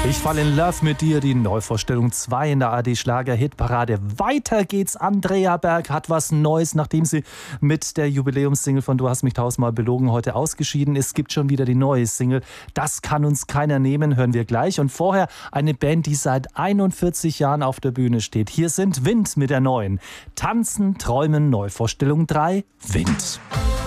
Ich fall in Love mit dir, die Neuvorstellung 2 in der ARD Schlager-Hitparade. Weiter geht's. Andrea Berg hat was Neues, nachdem sie mit der Jubiläumssingle von Du hast mich tausendmal belogen heute ausgeschieden ist. Gibt schon wieder die neue Single. Das kann uns keiner nehmen, hören wir gleich. Und vorher eine Band, die seit 41 Jahren auf der Bühne steht. Hier sind Wind mit der neuen. Tanzen, Träumen, Neuvorstellung 3, Wind.